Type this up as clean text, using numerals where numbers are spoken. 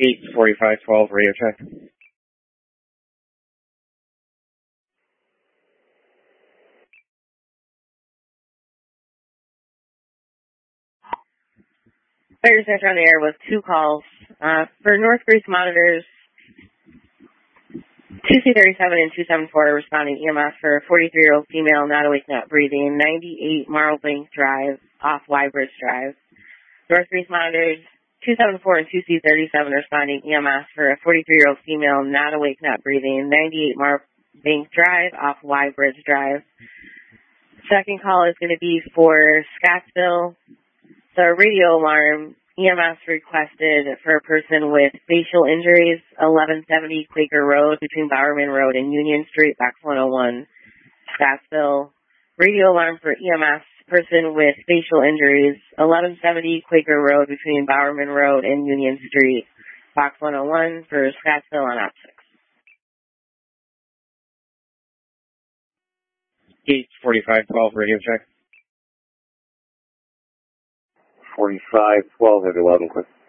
8:45:12 radio check. Fire Center on the air with 2 calls. For North Greece monitors, 2C37 and 274 are responding EMS for a 43-year-old female, not awake, not breathing, 98 Marlbank Drive, off Wybridge Drive. North Greece monitors, 274 and 2C37 responding EMS for a 43-year-old female, not awake, not breathing, 98 Marlbank Drive, off Wybridge Drive. Second call is going to be for Scottsville. The radio alarm, EMS requested for a person with facial injuries, 1170 Quaker Road between Bowerman Road and Union Street, box 101, Scottsville. Radio alarm for EMS, person with facial injuries, 1170 Quaker Road between Bowerman Road and Union Street, box 101 for Scottsville on Op 6. 8:45:12 radio check. 45:12 at 11 quick.